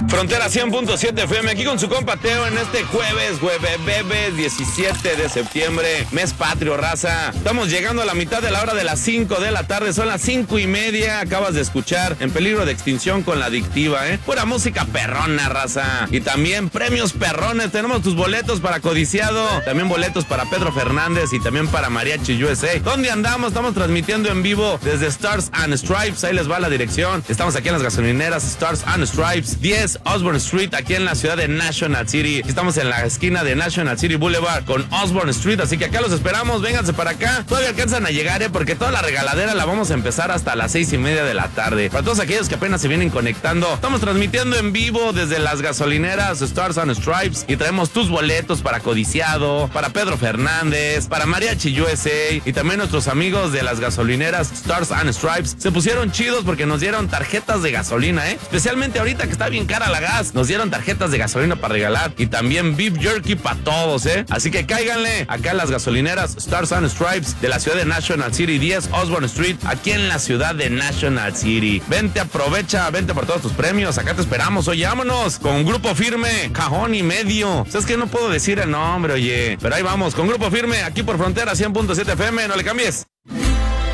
Frontera 100.7 FM, aquí con su compa Teo en este jueves 17 de septiembre, mes patrio, raza. Estamos llegando a la mitad de la hora de las 5 de la tarde, son las 5:30. Acabas de escuchar En Peligro de Extinción con La Adictiva, pura música perrona, raza. Y también premios perrones, tenemos tus boletos para Codiciado, también boletos para Pedro Fernández y también para Mariachi USA. ¿Dónde andamos? Estamos transmitiendo en vivo desde Stars and Stripes, ahí les va la dirección. Estamos aquí en las gasolineras Stars and Stripes, 10 Osborne Street, aquí en la ciudad de National City. Estamos en la esquina de National City Boulevard con Osborne Street, así que acá los esperamos, vénganse para acá. Todavía alcanzan a llegar, porque toda la regaladera la vamos a empezar hasta las 6:30 de la tarde. Para todos aquellos que apenas se vienen conectando, estamos transmitiendo en vivo desde las gasolineras Stars and Stripes y traemos tus boletos para Codiciado, para Pedro Fernández, para Mariachi USA y también nuestros amigos de las gasolineras Stars and Stripes. Se pusieron chidos porque nos dieron tarjetas de gasolina, especialmente ahorita que está bien cara la gas. Nos dieron tarjetas de gasolina para regalar y también beef jerky para todos, Así que cáiganle acá en las gasolineras Stars and Stripes de la ciudad de National City, 10 Osborne Street, aquí en la ciudad de National City. Vente, aprovecha, vente por todos tus premios. Acá te esperamos. Oye, vámonos con Grupo Firme, Cajón y Medio. ¿Sabes qué? No puedo decir el nombre, oye, pero ahí vamos con Grupo Firme, aquí por Frontera 100.7 FM. No le cambies.